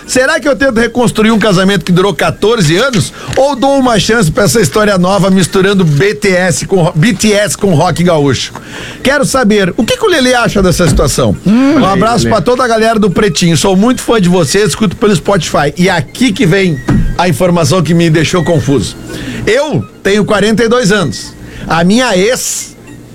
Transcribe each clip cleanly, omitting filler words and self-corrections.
Será que eu tento reconstruir um casamento que durou 14 anos? Ou dou uma chance pra essa história nova misturando BTS com rock gaúcho? Quero saber, o que o Lelê acha dessa situação? Um abraço pra toda a galera do Pretinho. Sou muito fã de vocês, escuto pelo Spotify. E aqui que vem a informação que me deixou confuso. Eu tenho 42 anos. A minha ex,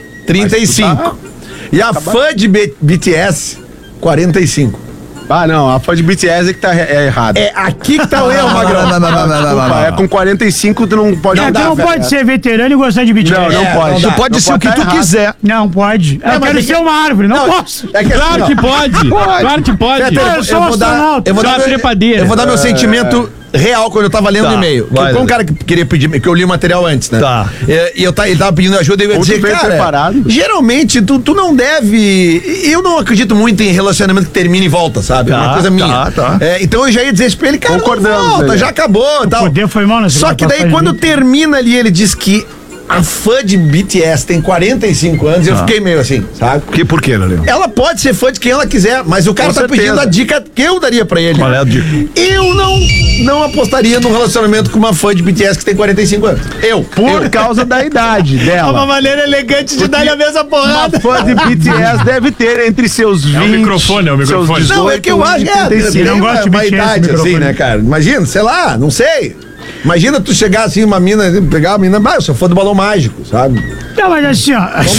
35. E a fã de BTS, 45. Ah, não, a fã de BTS é que tá errado. É aqui que tá o erro, Magrão. Não. É com 45 tu não pode Tu não pode ser veterano e gostar de BTS. Não pode. Tu pode ser o que tu quiser. Não pode. Eu quero ser uma árvore, não posso. Claro que pode. Claro que pode. Eu sou astronauta. Eu vou dar meu sentimento real quando eu tava lendo o e-mail. Como um cara que queria pedir, que eu li o material antes, né? Tá. E ele tava pedindo ajuda e eu ia dizer, cara, preparado. Geralmente tu não deve. Eu não acredito muito em relacionamento que termina e volta, sabe? É uma coisa minha. Então eu já ia dizer isso pra ele, cara, concordamos, não volta, já acabou. Tal. O poder foi mal nessa. Só que daí quando termina ali, ele diz que a fã de BTS tem 45 anos, eu fiquei meio assim, sabe? Por quê, Lelê? Ela pode ser fã de quem ela quiser, mas o cara tá pedindo a dica que eu daria pra ele. Qual é a dica? Eu não apostaria num relacionamento com uma fã de BTS que tem 45 anos. Por causa da idade dela. É uma maneira elegante de dar-lhe a mesma porrada. Uma fã de BTS deve ter entre seus 20... É o microfone. Seus 18, não, é que eu acho que não gosto de uma BTS, idade assim, né, cara? Imagina, sei lá, não sei. Imagina tu chegar assim, uma mina, pegar uma mina, eu sou fã do Balão Mágico, sabe? Não, mas assim, ó.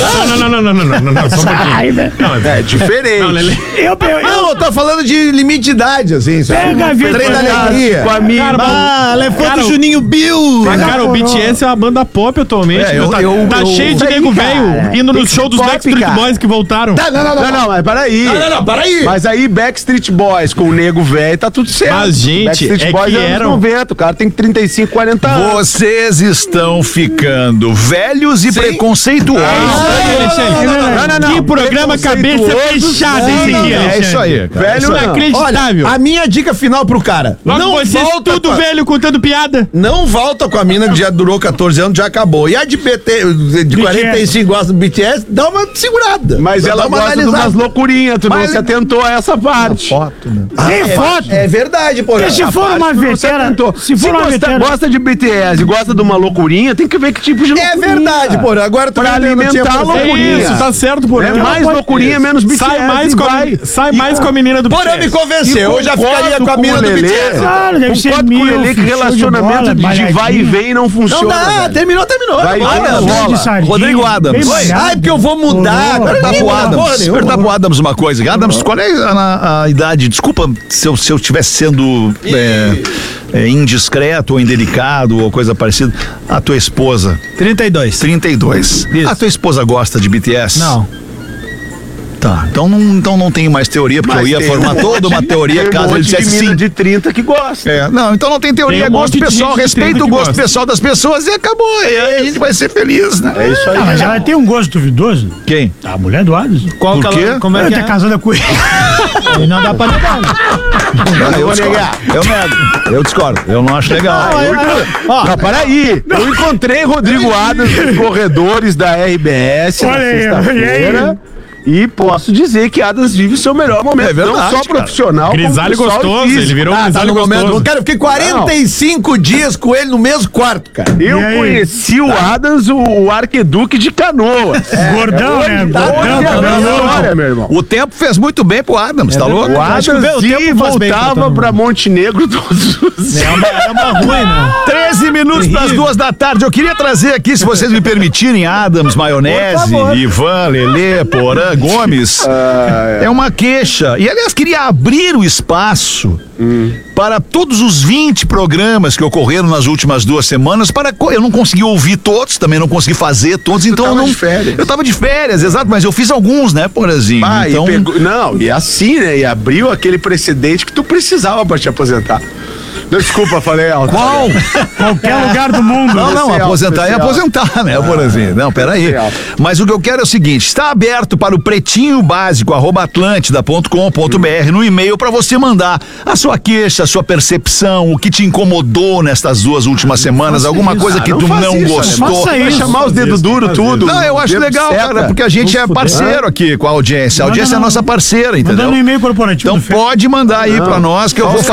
Não, só um pouquinho. É diferente. Não, Lelê. Eu tô falando de limite de idade, assim, sabe? Pega a vida. Trem da alegria. Com a minha... ela é fã do Juninho Bill. Cara, o BTS é uma banda pop atualmente. Tá cheio de nego velho indo no show dos Backstreet Boys que voltaram. Não, mas peraí. Peraí. Mas aí Backstreet Boys com o nego velho tá tudo certo. Mas, gente, Backstreet Boys que é anos eram... 90, o cara tem 35, 40 anos. Vocês estão ficando velhos e preconceituosos. Que programa cabeça fechada esse aqui, É isso aí, cara. Velho inacreditável. Olha, a minha dica final pro cara. Logo Não vocês volta tudo com a- velho contando piada. Não volta com a mina que já durou 14 anos, já acabou. E a de de 45 gosta do BTS, dá uma segurada. Mas ela dá uma gosta de analisada. umas loucurinhas, tu não Mas- se atentou a essa parte. Foto, né? Tem foto. É verdade, pô. Porque se for uma veterana. Se for uma veterana. Gosta de BTS e gosta de uma loucurinha, tem que ver que tipo de loucurinha. É verdade, pô. Agora tu Pra me dando alimentar tempo a pra- loucurinha. Isso, tá certo, Porã. É mais loucurinha, menos BTS. Sai mais com a menina do Porã me convenceu, eu já ficaria com a mina do BTS. Claro, deve ser Concordo com o Lelê que show de relacionamento bola, de vai e malhadinho. vem não funciona. Não dá, velho. terminou. Vai, Tá bom. vai, Adams. rola. De sardinha, Rodrigo Adams. bem Oi. malhado. Ai, porque eu vou mudar. Agora Perguntar ninguém pro muda porra Adams. nenhuma. Perguntar pro Adams uma coisa. Adams, qual é a idade? Desculpa se eu estivesse sendo indiscreto ou indelicado ou coisa parecida. A tua esposa. 32. 32. Isso. A tua esposa gosta de BTS? Não. Tá. Então não tenho mais teoria, porque eu ia formar toda uma teoria caso ele dissesse sim. de 30 que gosta. Não, então não tem teoria, Tem um gosto monte de pessoal, gente de respeito 30 o que gosto gosta. pessoal das pessoas e acabou. E aí a gente vai ser feliz, né? É isso aí. Ah, mas ela tem um gosto duvidoso. Quem? A mulher do Adams. Qual Por quê? Como é Ela que tá é? casada com ele. Aí não dá pra negar. Eu discordo. Eu nego. Eu discordo. Eu não acho legal. Não, peraí. Eu encontrei Rodrigo Adams nos corredores da RBS na Olha aí, sexta-feira. E posso dizer que Adams vive o seu melhor momento. É verdade, não só cara. profissional, Grisalho como pessoal gostoso, e físico. ele virou um Tá grisalho no momento. gostoso. Cara, eu fiquei 45 dias com ele no mesmo quarto, cara. Eu E aí? conheci o Adams, o arquiduque de Canoas. Gordão, né? Gordão, Olha, meu irmão. O tempo fez muito bem pro Adams, tá louco? O Acho que Adams o tempo ia faz bem pra voltava todo pra mundo. Montenegro todos os dias. É uma ruim, né? 13 minutos para as 2 da tarde. Eu queria trazer aqui, se vocês me permitirem, Adams, Maionese, Ivan, Lelê, Porã, Gomes. É uma queixa. E, aliás, queria abrir o espaço para todos os 20 programas que ocorreram nas últimas 2 semanas. Eu não consegui ouvir todos, também não consegui fazer todos, então tava eu não. de férias. Eu tava de férias, exato, mas eu fiz alguns, né, Porazinho? Ah, Então. e assim, né? E abriu aquele precedente que tu precisava pra te aposentar. Não, desculpa, falei alto. Qual? Qualquer lugar do mundo. Não, aposentar é aposentar, né, Porazinho? Não, peraí. especial. Mas o que eu quero é o seguinte: está aberto para o pretinhobásico@atlantida.com.br no e-mail para você mandar a sua queixa, a sua percepção, o que te incomodou nestas 2 últimas semanas, alguma coisa que tu não gostou. Vai chamar os dedos duros, tudo. Não, eu acho dedo legal, seta. cara, porque a gente é parceiro aqui com a audiência. A audiência é nossa parceira, entendeu? Mandando um e-mail corporativo Então do Fé. pode mandar aí pra nós que eu vou